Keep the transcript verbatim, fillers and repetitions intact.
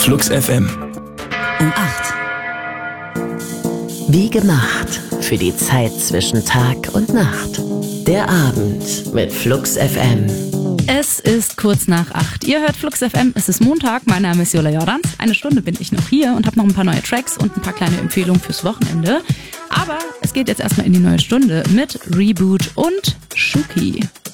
Flux F M. Um acht. Wie gemacht für die Zeit zwischen Tag und Nacht. Der Abend mit Flux F M. Es ist kurz nach acht. Ihr hört Flux F M, es ist Montag, mein Name ist Jola Jordans. Eine Stunde bin ich noch hier und habe noch ein paar neue Tracks und ein paar kleine Empfehlungen fürs Wochenende. Aber es geht jetzt erstmal in die neue Stunde mit Reboot und Shuki.